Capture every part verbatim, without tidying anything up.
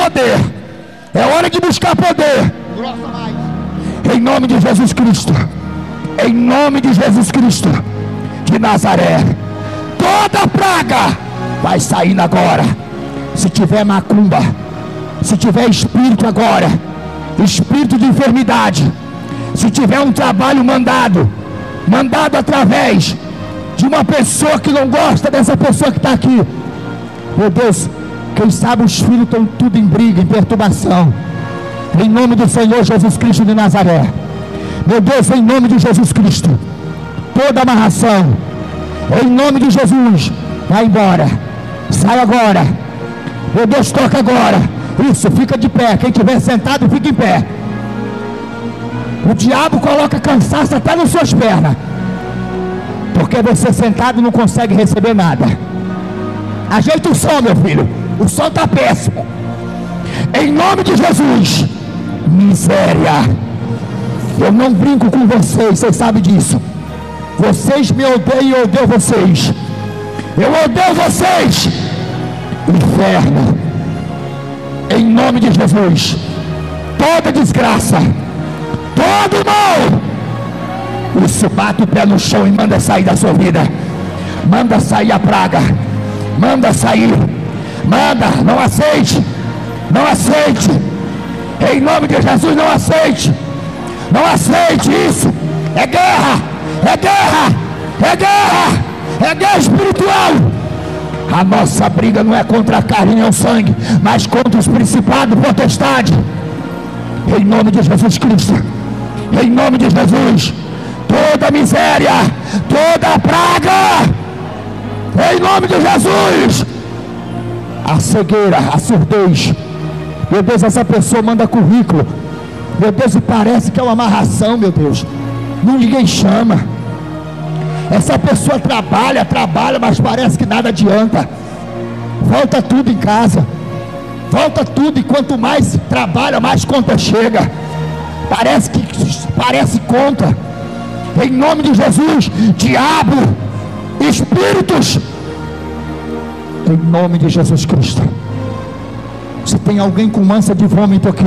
poder. É hora de buscar poder. Em nome de Jesus Cristo. Em nome de Jesus Cristo de Nazaré. Toda praga vai saindo agora. Se tiver macumba, se tiver espírito agora, espírito de enfermidade, se tiver um trabalho mandado, mandado através de uma pessoa que não gosta dessa pessoa que está aqui, meu Deus, quem sabe os filhos estão tudo em briga, em perturbação. Em nome do Senhor Jesus Cristo de Nazaré, meu Deus, em nome de Jesus Cristo, toda amarração, em nome de Jesus, vai embora, sai agora. Meu Deus, toca agora. Isso, fica de pé. Quem estiver sentado, fica em pé. O diabo coloca cansaço até nas suas pernas, porque você sentado não consegue receber nada. Ajeita o som, meu filho. O som está péssimo. Em nome de Jesus. Miséria. Eu não brinco com vocês, vocês sabem disso. Vocês me odeiam e eu odeio vocês. Eu odeio vocês. Inferno. Em nome de Jesus. Toda desgraça, todo mal, isso, bate o pé no chão e manda sair da sua vida. Manda sair a praga. Manda sair. Manda, não aceite. Não aceite. Em nome de Jesus, não aceite. Não aceite isso. É guerra. É guerra. É guerra. É guerra espiritual. A nossa briga não é contra a carne nem o sangue, mas contra os principados e potestades. Em nome de Jesus Cristo. Em nome de Jesus. Toda miséria, toda praga, em nome de Jesus. A cegueira, a surdez. Meu Deus, essa pessoa manda currículo. Meu Deus, e parece que é uma amarração, meu Deus. Não, ninguém chama. Essa pessoa trabalha, trabalha, mas parece que nada adianta. Volta tudo em casa. Volta tudo, e quanto mais trabalha, mais conta chega. Parece que parece conta. Em nome de Jesus, diabo, espíritos, em nome de Jesus Cristo. Se tem alguém com mansa de vômito aqui,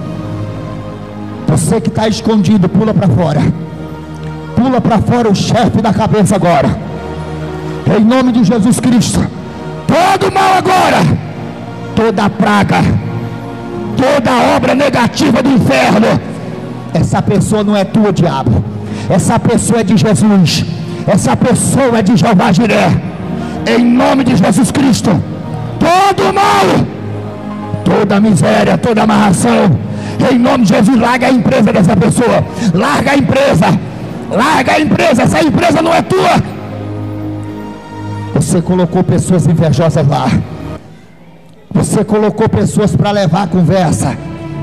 você que está escondido, pula para fora. Pula para fora o chefe da cabeça agora. Em nome de Jesus Cristo. Todo mal agora, toda praga, toda obra negativa do inferno, essa pessoa não é tua, diabo. Essa pessoa é de Jesus. Essa pessoa é de Jeová Jiré. Em nome de Jesus Cristo. Todo mal, toda miséria, toda amarração, em nome de Jesus, larga a empresa dessa pessoa. Larga a empresa. Larga a empresa. Essa empresa não é tua. Você colocou pessoas invejosas lá. Você colocou pessoas para levar a conversa.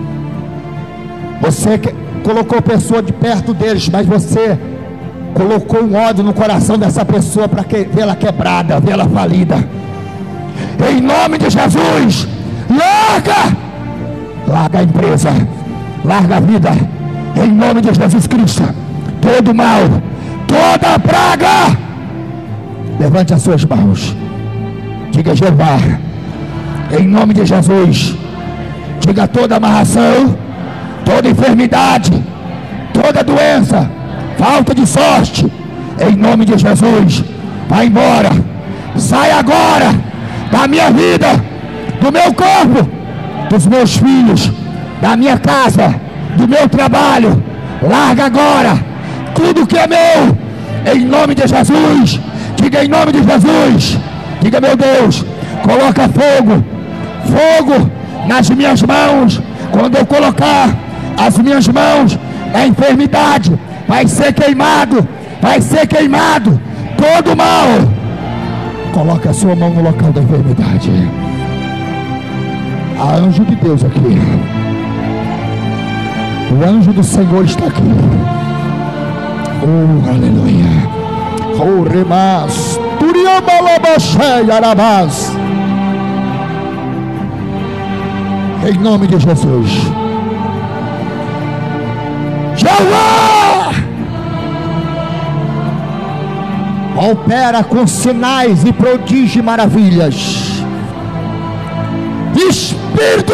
Você que colocou pessoa de perto deles, mas você colocou um ódio no coração dessa pessoa para que, vê-la quebrada, vê-la falida. Em nome de Jesus, larga, larga a empresa, larga a vida, em nome de Jesus Cristo. Todo mal, toda praga, levante as suas mãos, diga: Jeová, em nome de Jesus. Diga: toda amarração, toda enfermidade, toda doença, falta de sorte, em nome de Jesus, vai embora, sai agora da minha vida, do meu corpo, dos meus filhos, da minha casa, do meu trabalho. Larga agora tudo que é meu, em nome de Jesus. Diga: em nome de Jesus. Diga: meu Deus, coloca fogo, fogo nas minhas mãos. Quando eu colocar as minhas mãos na enfermidade, vai ser queimado, vai ser queimado todo mal. Coloca a sua mão no local da enfermidade. Há anjo de Deus aqui. O anjo do Senhor está aqui. Oh, aleluia. Oh, remas, turiamalabachei, arabás. Em nome de Jesus. Jeová opera com sinais e prodígios e maravilhas. Espírito